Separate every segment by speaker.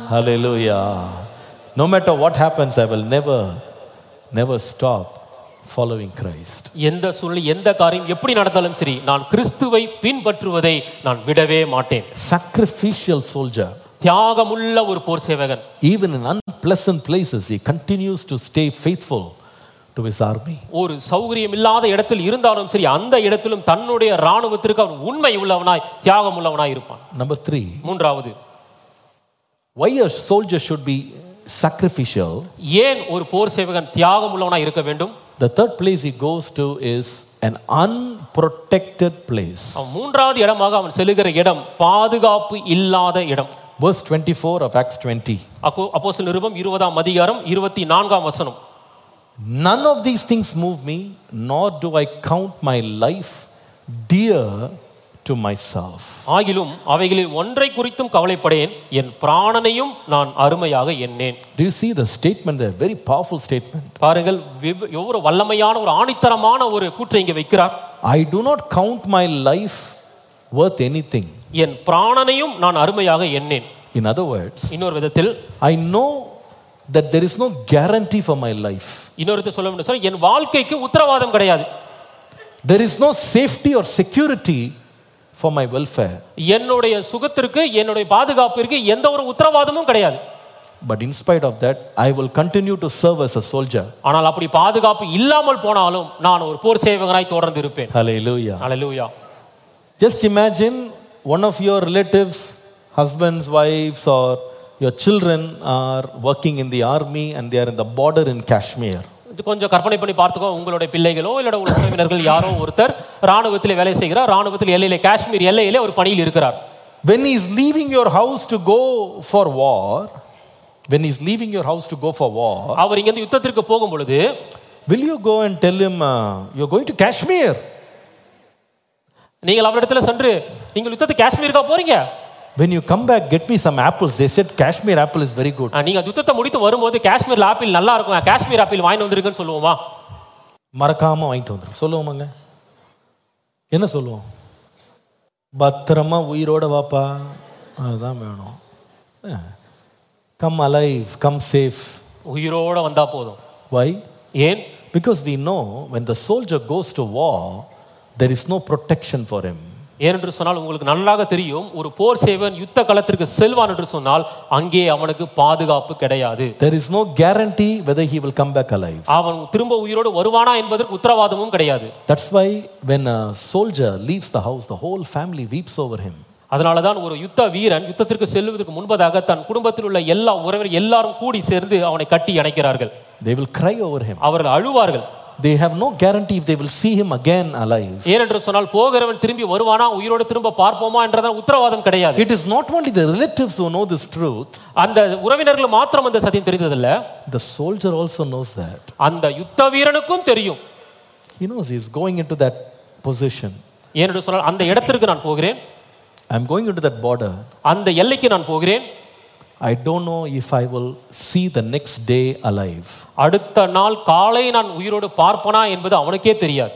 Speaker 1: Hallelujah. No matter what happens, I will never stop following Christ.
Speaker 2: எந்த சூழ்நிலை எந்த காரியம் எப்படி நடந்தாலும் சரி நான் கிறிஸ்துவை பின்பற்றுவதை நான் விடவே மாட்டேன்.
Speaker 1: Sacrificial soldier.
Speaker 2: தியாகமுள்ள ஒரு போர் சேவகன்.
Speaker 1: Even in unpleasant places, he continues to stay faithful to his army.
Speaker 2: ஒரு சௌகரியம் இல்லாத இடத்தில் இருந்தாலும் சரி அந்த இடத்திலும் தன்னுடைய ராணுவத்திற்கு அவன் உண்மை உள்ளவனாய் தியாகம் உள்ளவனாய் இருப்பான்.
Speaker 1: Number 3.
Speaker 2: மூன்றாவது,
Speaker 1: why a soldier should be sacrificial?
Speaker 2: ஏன் ஒரு போர் சேவகன் தியாகம் உள்ளவனாய் இருக்க வேண்டும்?
Speaker 1: The third place he goes to is an unprotected place.
Speaker 2: அவன் மூன்றாவது இடமாக அவன் செல்லுகிற இடம் பாதுகாப்பு இல்லாத இடம்.
Speaker 1: Verse 24 of Acts 20.
Speaker 2: அப்போஸ்தலர் நிருபம் 20ஆம் அதிகாரம் 24ஆம் வசனம்.
Speaker 1: None of these things move me, nor do I count my life dear to myself.
Speaker 2: ஆகிலும் அவைகளில் ஒன்றை குறித்தும் கவலைப்படேன், என் பிராணனையும் நான் அருமையாக எண்ணேன்.
Speaker 1: Do you see the statement there? Very powerful statement.
Speaker 2: பாருங்கள், எவ்வளவு வல்லமையான ஒரு ஆணித்தரமான ஒரு கூற்றை இங்கே வைக்கிறார்.
Speaker 1: I do not count my life worth anything.
Speaker 2: என் பிராணனையும் நான் அருமையாக எண்ணேன்.
Speaker 1: In other words,
Speaker 2: இன்னொரு விதத்தில்
Speaker 1: I know that there is no guarantee for my life.
Speaker 2: இன்னொரு சொல்ல வேண்டும் சார், என் வாழ்க்கைக்கு உத்தரவாதம் கிடையாது.
Speaker 1: There is no safety or security for my welfare.
Speaker 2: என்னுடைய சுகத்திற்கு என்னுடைய பாதுகாப்பிற்கு எந்த ஒரு உத்தரவாதமும் கிடையாது.
Speaker 1: But in spite of that, I will continue to serve as a soldier.
Speaker 2: ஆனால் அப்படி பாதுகாப்பு இல்லாமல் போனாலும் நான் ஒரு போர் சேவகனாய் தொடர்ந்து இருப்பேன்.
Speaker 1: Hallelujah.
Speaker 2: Hallelujah.
Speaker 1: Just imagine one of your relatives, husbands, wives, or your children are working in the army and they are in the border in Kashmir.
Speaker 2: கொஞ்சம் கற்பனை பண்ணி பார்த்துக்கோ, உங்களுடைய பிள்ளைகளோ இல்ல உறவினர்கள் யாரோ ஒருத்தர் ராணுவத்தில் வேலை செய்கிறார், ராணுவத்தில் எல்லையிலே காஷ்மீர் எல்லையிலே ஒரு பணியில் இருக்கிறார்.
Speaker 1: When he is leaving your house to go for war,
Speaker 2: அவர் இங்க யுத்தத்திற்கு போகும் பொழுது
Speaker 1: will you go and tell him you're going to Kashmir?
Speaker 2: நீங்கள் அவரிடத்துல சென்று நீங்கள் யுத்தத்துக்கு காஷ்மீருக்கு போறீங்க,
Speaker 1: when you come back get me some apples, they said Kashmir apple is very good.
Speaker 2: நீங்க யுத்தத்தை முடித்து வரும்போது காஷ்மீர்ல ஆப்பிள் நல்லா இருக்கும், காஷ்மீர் ஆப்பிள் வாங்கி வந்திருக்குன்னு சொல்லுவோமா?
Speaker 1: மறக்காம வாங்கிட்டு வந்துரு சொல்லுவோமாங்க? என்ன சொல்லுவோம்? பத்திரமா உயிரோட வாப்பா, அதுதான் வேணும். Come alive, come safe.
Speaker 2: உயிரோட வந்தா போதும்.
Speaker 1: Why?
Speaker 2: ஏன்?
Speaker 1: Because we know when the soldier goes to war, there is no protection for him.
Speaker 2: ஏனென்று சொன்னால் உங்களுக்கு நன்றாக தெரியும், ஒரு போர் சேவகன் யுத்த களத்திற்கு செல்வான் என்று சொன்னால் அங்கே அவனுக்கு பாதுகாப்பு கிடையாது.
Speaker 1: There is no guarantee whether he will come back alive.
Speaker 2: அவன் திரும்ப உயிரோடு வருவானா என்பதற்கு உத்தரவாதமும் கிடையாது.
Speaker 1: That's why when a soldier leaves the house, the whole family weeps over him.
Speaker 2: அதனால தான் ஒரு யுத்த வீரன் யுத்தத்திற்கு செல்வதற்கு முன்பதாக தன் குடும்பத்தில் உள்ள எல்லா உறவினர்கள் எல்லாரும் கூடி சேர்ந்து அவனை கட்டி அணைக்கிறார்கள்.
Speaker 1: They will cry over him.
Speaker 2: அவர்கள் அழுவார்கள்.
Speaker 1: They have no guarantee if they will see him again alive.
Speaker 2: ஏனென்று சொன்னால் போகிறவன் திரும்பி வருவானா, உயிரோடு திரும்ப பார்ப்போமா என்றதான உத்தரவாதம் கிடையாது.
Speaker 1: It is not only the relatives who know this truth.
Speaker 2: அந்த உறவினர்கள் மாத்திரம் அந்த சத்தியம் தெரிந்ததில்லை,
Speaker 1: the soldier also knows that.
Speaker 2: அந்த யுத்த வீரனுக்கும் தெரியும்.
Speaker 1: He knows he is going into that position.
Speaker 2: ஏனென்று சொன்னால் அந்த இடத்திற்கு நான் போகிறேன்,
Speaker 1: I am going into that border.
Speaker 2: அந்த எல்லைக்கு நான் போகிறேன்.
Speaker 1: I don't know if I will see the next day alive.
Speaker 2: அடுத்த நாள் காலை நான் உயிரோடு பார்ப்பனா என்பது அவனுக்கே தெரியாது.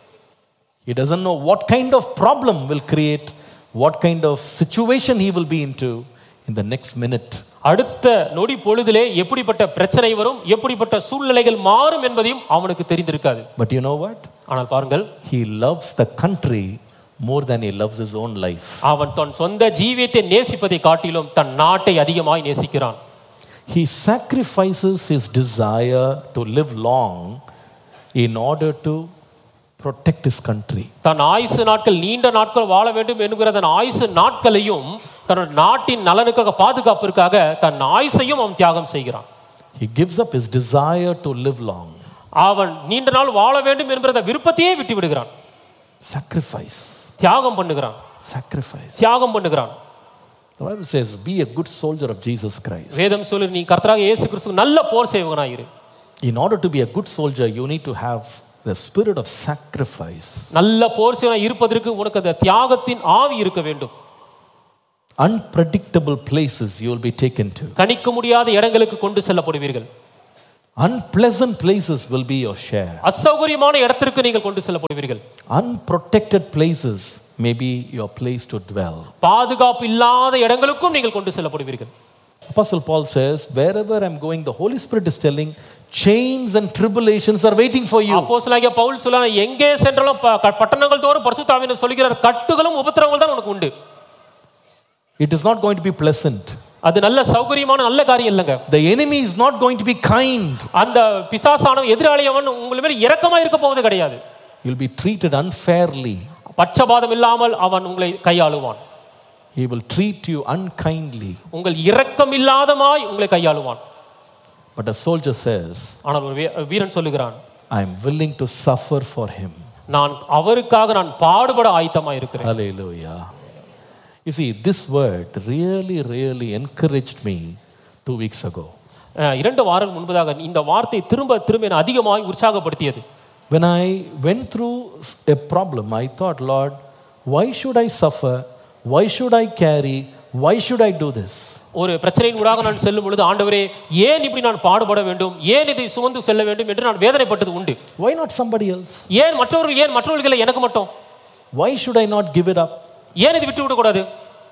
Speaker 1: He doesn't know what kind of problem will create, what kind of situation he will be into in the next minute.
Speaker 2: அடுத்த நொடி பொழுதிலே எப்படிப்பட்ட பிரச்சனை வரும், எப்படிப்பட்ட சூழ்நிலைகள் மாறும் என்பதையும் அவனுக்கு தெரிந்திருக்காது.
Speaker 1: But you know what?
Speaker 2: ஆனால் பாருங்கள்,
Speaker 1: he loves the country more than he loves his own life.
Speaker 2: அவன் தன் சொந்த ஜீவியத்தை நேசிப்பதை காட்டிலும் தன் நாட்டை அதிகமாய் நேசிக்கிறான்.
Speaker 1: He sacrifices his desire to live long in order to protect his country.
Speaker 2: தன் ஆயுசு நாட்கள் நீண்ட நாட்கள் வாழ வேண்டும் என்கிற தன் ஆயுசு நாட்களையும் தன் நாட்டின் நலனுக்காக பாதுகாப்பிற்காக தன் ஆயுசையும் அவன் தியாகம் செய்கிறான்.
Speaker 1: He gives up his desire to live long.
Speaker 2: அவன் நீண்ட நாள் வாழ வேண்டும் என்கிற விருப்பத்தையே விட்டு விடுகிறான்.
Speaker 1: Sacrifice.
Speaker 2: தியாகம் பண்ணுகிறான்.
Speaker 1: Sacrifice.
Speaker 2: தியாகம் பண்ணுகிறான்.
Speaker 1: The Bible says be a good soldier of Jesus Christ.
Speaker 2: வேதம் சொல்லு, நீ கர்த்தராகிய இயேசு கிறிஸ்து நல்ல போர் சேவகனாய் இரு.
Speaker 1: In order to be a good soldier you need to have the spirit of sacrifice.
Speaker 2: நல்ல போர் சேவகனாய் இருப்பதற்கு உனக்கு அந்த தியாகத்தின் ஆவி இருக்க வேண்டும்.
Speaker 1: Unpredictable places you will be taken to.
Speaker 2: கணிக்க முடியாத இடங்களுக்கு கொண்டு செல்லப்படுவீர்கள்.
Speaker 1: Unpleasant places will be your share.
Speaker 2: அசௌகரியமான இடத்திற்கு நீங்கள் கொண்டு செல்லப்படுவீர்கள்.
Speaker 1: Unprotected places may be your place to dwell.
Speaker 2: பாதுகாப்பு இல்லாத இடங்களுக்கும் நீங்கள் கொண்டு செல்லப்படுவீர்கள்.
Speaker 1: Apostle Paul says, wherever I'm going, the Holy Spirit is telling, chains and tribulations are waiting for you.
Speaker 2: அப்போஸ்தலனாகிய பவுல் சொல்றான், எங்கே சென்றாலும் பட்டணங்கள் தோறும் பரிசுத்த ஆவியானவர் சொல்கிறார், கட்டுகளும் உபத்திரவங்கள் தான் உனக்கு உண்டு.
Speaker 1: It is not going to be pleasant.
Speaker 2: அது நல்ல சௌகரியமான நல்ல காரியம் இல்லங்க.
Speaker 1: The enemy is not going to be kind.
Speaker 2: அந்த பிசாசானவன் எதிராளி அவன் உங்கள் மேல் இரக்கமா இருக்க போவது கிடையாது.
Speaker 1: You'll be treated unfairly.
Speaker 2: பட்சபாதம் இல்லாமல் அவன் உங்களை கையாளுவான்.
Speaker 1: He will treat you unkindly.
Speaker 2: உங்கள் இரக்கம் இல்லாதமாய் உங்களை கையாளுவான்.
Speaker 1: But a soldier says,
Speaker 2: ஆனால் ஒரு வீரன் சொல்லுகிறான்,
Speaker 1: I am willing to suffer for him.
Speaker 2: நான் அவருக்காக நான் பாடுபட ஆயத்தமா இருக்கிறேன்.
Speaker 1: Hallelujah. You see, this word really encouraged me 2 weeks ago.
Speaker 2: 2 வாரங்கள் முன்பதாக இந்த வார்த்தை திரும்ப திரும்ப அதிகமாய் உற்சாகப்படுத்தியது.
Speaker 1: When I went through a problem, I thought, Lord, why should I suffer? Why should I carry? Why should I do this?
Speaker 2: ஒரு பிரச்சனையின் ஊடாக நான் செல்லும் பொழுது, ஆண்டவரே ஏன் இப்படி நான் பாடுபட வேண்டும், ஏன் இதை சுமந்து செல்ல வேண்டும் என்று நான் வேதனைப்பட்டது உண்டு.
Speaker 1: Why not somebody else?
Speaker 2: ஏன் மற்றவர்கள் எனக்கு மட்டும்?
Speaker 1: Why should I not give it up?
Speaker 2: ஏன் இதை விட்டு விட கூடாது?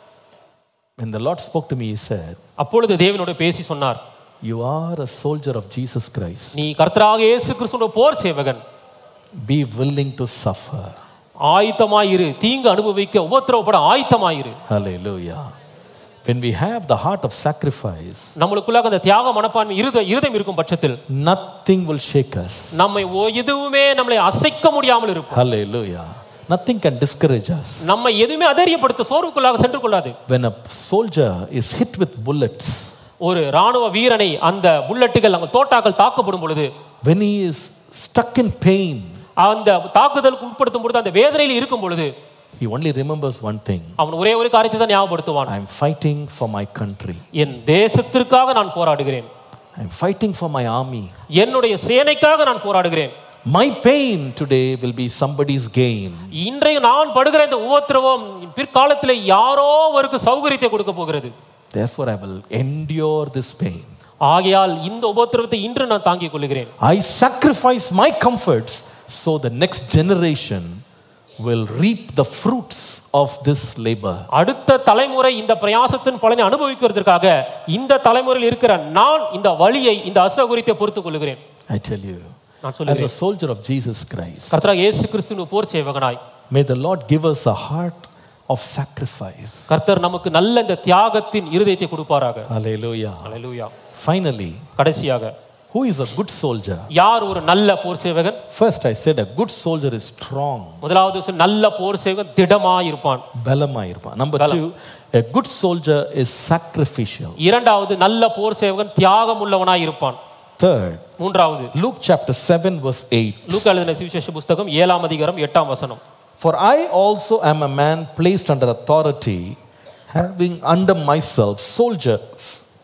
Speaker 1: When the Lord spoke to me, he said,
Speaker 2: அப்பொழுது தேவனோடு பேசி சொன்னார்,
Speaker 1: you are a soldier of Jesus Christ.
Speaker 2: நீ கர்த்தராகிய இயேசு கிறிஸ்துவின் போர் சேவகன்.
Speaker 1: Be willing to suffer.
Speaker 2: ஆயத்தமாயிரு, தீங்கு அனுபவிக்க உபத்திரவப்பட ஆயத்தமாயிரு.
Speaker 1: Hallelujah. When we have the heart of sacrifice,
Speaker 2: நம்மளுக்குள்ளாக அந்த தியாக மனப்பான்மை இருதயம் இருக்கும் பட்சத்தில்
Speaker 1: nothing will shake us.
Speaker 2: நம்மை எதுவுமே நம்மளை அசைக்க முடியாமல் இருக்கும்.
Speaker 1: Hallelujah. Nothing can discourage us.
Speaker 2: நம்மை எதுவுமே அதரியப்படுத்த சோர்வுக்குள்ளாக சென்று கொள்ளாது.
Speaker 1: When a soldier is hit with bullets,
Speaker 2: ஒரு ராணுவ வீரனை அந்த புல்லட்டுகள் அந்த தோட்டாக்கள் தாக்கப்படும் பொழுது,
Speaker 1: when he is stuck in pain,
Speaker 2: அந்த தாக்குதலுக்கு உட்படுத்தும் பொழுது, அந்த வேதனையில் இருக்கும் பொழுது,
Speaker 1: he only remembers one thing.
Speaker 2: அவன் ஒரே ஒரு காரியத்தை தான் ஞாபகப்படுத்துவான்.
Speaker 1: I am fighting for my country.
Speaker 2: என் தேசத்திற்காக நான் போராடுகிறேன்.
Speaker 1: I am fighting for my army.
Speaker 2: என்னுடைய சேனைக்காக நான் போராடுகிறேன்.
Speaker 1: My pain today will be somebody's gain.
Speaker 2: இன்றைய நான் படுகிற இந்த உபத்திரவம் பிற்காலத்தில் யாரோ ஒருக்கு சௌகரியத்தை கொடுக்க போகிறது.
Speaker 1: Therefore I will endure this pain.
Speaker 2: ஆகையால் இந்த உபத்திரவத்தை இன்று நான் தாங்கிக் கொள்கிறேன்.
Speaker 1: I sacrifice my comforts so the next generation will reap the fruits of this labor.
Speaker 2: அடுத்த தலைமுறை இந்த பிரயாசத்தின் பலனை அனுபவிக்கிறதுக்காக இந்த தலைமுறையில் இருக்கிற நான் இந்த வலியை இந்த அசௌகரியத்தை பொறுத்துக் கொள்கிறேன்.
Speaker 1: I tell you,
Speaker 2: நான்
Speaker 1: as
Speaker 2: சொல்லுகிறேன்,
Speaker 1: a soldier of Jesus Christ,
Speaker 2: கர்த்தராகிய இயேசு கிறிஸ்துவின் போர் சேவகனாய்,
Speaker 1: may the Lord give us a heart of sacrifice.
Speaker 2: கர்த்தர் நமக்கு நல்ல இந்த தியாகத்தின் இருதயத்தை கொடுப்பாராக.
Speaker 1: Hallelujah.
Speaker 2: ஹல்லேலூயா.
Speaker 1: Finally,
Speaker 2: கடைசியாக,
Speaker 1: who is a good soldier?
Speaker 2: யார் ஒரு நல்ல போர் சேவகன்?
Speaker 1: First I said a good soldier is strong.
Speaker 2: முதலாவது நல்ல போர் சேவகன் திடமாய் இருப்பான்.
Speaker 1: பலமாய் இருப்பான். Number 2, a good soldier is sacrificial.
Speaker 2: இரண்டாவது நல்ல போர் சேவகன் தியாகம் உள்ளவனாய் இருப்பான்.
Speaker 1: Third,
Speaker 2: மூன்றாவது
Speaker 1: Luke chapter 7 verse 8.
Speaker 2: லூக்கா எழுதின சுவிசேஷ புத்தகம் 7ஆம் அதிகாரம் 8ஆம் வசனம்.
Speaker 1: For I also am a man placed under authority, having under myself soldiers.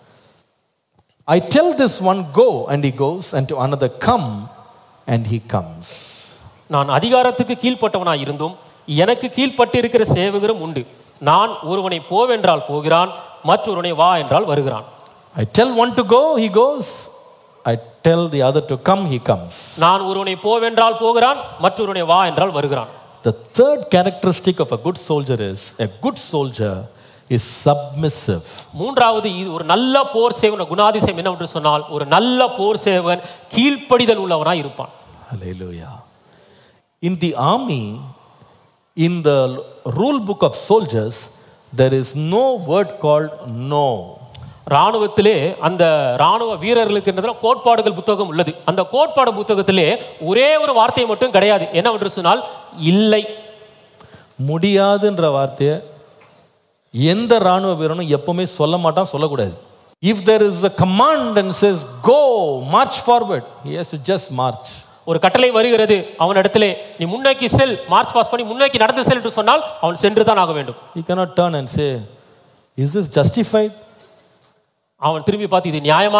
Speaker 1: I tell this one, go, and he goes, and to another, come, and he comes.
Speaker 2: நான் அதிகாரத்துக்கு கீழ்ப்பட்டவனாய் இருந்தும் எனக்கு கீழ்ப்பட்டு இருக்கிற சேவகரும் உண்டு. நான் ஒருவனை போவென்றால் போகிறான், மற்றொருவனை வா என்றால் வருகிறான்.
Speaker 1: I tell one to go, he goes. I tell the other to come, he comes.
Speaker 2: நான் ஒருவனை போவென்றால் போகிறான், மற்றொருவனை வா என்றால் வருகிறான்.
Speaker 1: The third characteristic of a good soldier is a good soldier is submissive.
Speaker 2: மூன்றாவது இது ஒரு நல்ல போர் சேவகன் குணாதிசயம் என்னவென்று சொன்னால் ஒரு நல்ல போர் சேவகன் கீழ்ப்படிதல் உள்ளவனாய் இருப்பான்.
Speaker 1: Hallelujah. In the army, in the rule book of soldiers, there is no word called no.
Speaker 2: ராணுவத்திலே அந்த ராணுவ வீரர்களுக்கு கோட்பாடுகள் புத்தகம் உள்ளது. அந்த கோட்பாடு புத்தகத்திலே ஒரே ஒரு வார்த்தை மட்டும் கிடையாது. என்னவென்று சொன்னால் இல்லை.
Speaker 1: முடியாதுன்ற வார்த்தையை எந்த ராணுவ வீரனும் எப்பவுமே சொல்ல மாட்டான், சொல்லக்கூடாது. If there is a command and says go, march forward, he has to just march.
Speaker 2: ஒரு கட்டளை வருகிறது அவனிடத்திலே, நீ முன்னோக்கி செல், மார்ச் பாஸ் பண்ணி முன்னோக்கி நடந்து செல் என்று சொன்னால் அவன் சென்று தான் ஆக வேண்டும்.
Speaker 1: He cannot turn and say, is this justified?
Speaker 2: அவன் திரும்பி பார்த்து இது நியாயமா?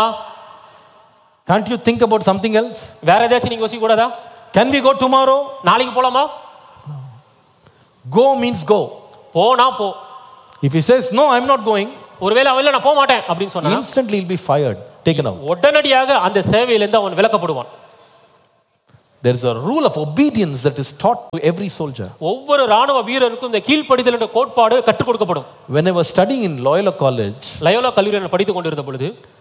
Speaker 1: Can't you think about something else?
Speaker 2: வேற ஏதாச்சும் நீங்க யோசிக்க கூடாதா?
Speaker 1: Can we go tomorrow?
Speaker 2: நாளைக்கு போலாமா?
Speaker 1: Go means go.
Speaker 2: போனா போ.
Speaker 1: If he says no, I'm not going,
Speaker 2: ஒருவேளை அவன் இல்ல நான் போக மாட்டேன் அப்படின்னு சொன்னா
Speaker 1: instantly he'll be fired, taken out.
Speaker 2: உடனடியாக அந்த சேவையிலிருந்து அவன் விலக்கப்படுவான்.
Speaker 1: there is a rule of obedience that is taught to every soldier.
Speaker 2: ஒவ்வொரு ராணுவ வீரருக்கும் இந்த கீழ்ப்படிதல் என்ற கோட்பாடு கற்றுக் கொடுக்கப்படும்.
Speaker 1: When I was studying in Loyola College,
Speaker 2: Loyola கல்லூரியில் படித்துக் கொண்டிருந்த பொழுது